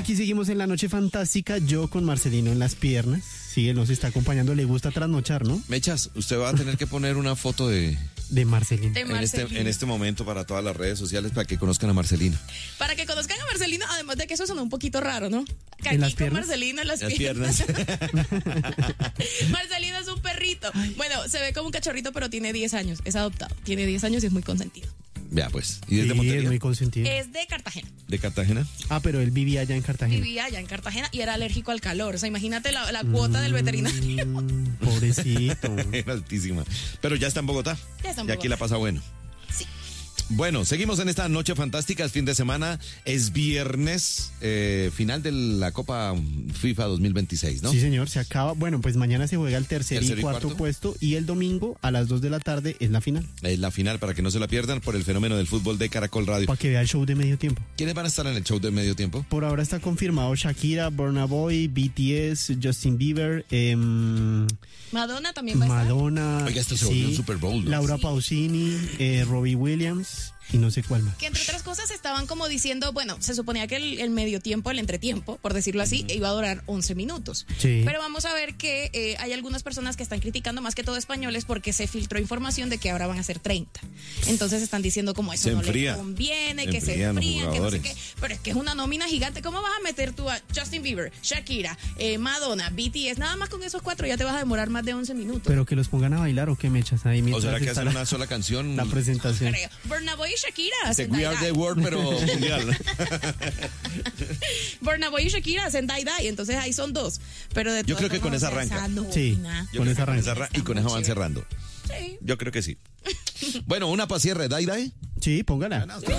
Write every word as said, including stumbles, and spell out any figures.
Aquí seguimos en la noche fantástica, yo con Marcelino en las piernas. Sí, él nos está acompañando, le gusta trasnochar, ¿no? Mechas, usted va a tener que poner una foto de... De Marcelino. De En Marcelino. este, en este momento para todas las redes sociales para que conozcan a Marcelino. Para que conozcan a Marcelino, además de que eso sonó un poquito raro, ¿no? Que ¿En las aquí con piernas? Marcelino en las, Las piernas. piernas. Marcelino es un perrito. Bueno, se ve como un cachorrito, pero tiene diez años. Es adoptado. Tiene diez años y es muy consentido. Vea pues. ¿Y desde Sí, Montería? es muy consentido. Es de Cartagena. ¿De Cartagena? Ah, pero él vivía allá en Cartagena. Vivía allá en Cartagena y era alérgico al calor. O sea, imagínate la, la cuota del veterinario. Mm, pobrecito. Era altísima. Pero ya está en Bogotá. Ya está en Y aquí Bogotá. la pasa bueno. Sí. Bueno, seguimos en esta noche fantástica, es fin de semana, es viernes, eh, final de la Copa FIFA dos mil veintiséis, ¿no? Sí, señor, se acaba. Bueno, pues mañana se juega el tercer, Tercer y y cuarto, cuarto. puesto y el domingo a las dos de la tarde es la final. Es la final para que no se la pierdan por el fenómeno del fútbol de Caracol Radio. Para que vea el show de medio tiempo. ¿Quiénes van a estar en el show de medio tiempo? Por ahora está confirmado Shakira, Burna Boy, B T S, Justin Bieber, em, Madonna también va a estar. Madonna, Oiga, esto se volvió un Super Bowl, ¿no? Laura Sí. Pausini, eh, Robbie Williams y no sé cuál más. Que entre otras cosas estaban como diciendo, bueno, se suponía que el, el medio tiempo, el entretiempo, por decirlo así, iba a durar once minutos. Sí. Pero vamos a ver que eh, hay algunas personas que están criticando, más que todo españoles, porque se filtró información de que ahora van a ser treinta. Entonces están diciendo como eso Se no enfría. les conviene, Se que se enfrían los enfrían, que no sé jugadores. qué. Pero es que es una nómina gigante. ¿Cómo vas a meter tú a Justin Bieber, Shakira, eh, Madonna, B T S? Nada más con esos cuatro ya te vas a demorar más de once minutos. Pero que los pongan a bailar o qué mechas ahí ¿O mientras será que está hacen la, una sola canción? la presentación. Creo. Burna Boy y Shakira De hacen We Die Are the Die. World, pero mundial. Burna Boy y Shakira hacen Die Die, entonces ahí son dos. Pero de Yo todas creo que con formas, esa o sea, arranca. nómina. Sí. Yo Con creo esa que arranca. arran- Y con eso van Está muy cerrando. Sí. Yo creo que sí. Bueno, una para cierre, Dai Dai. Sí, póngala.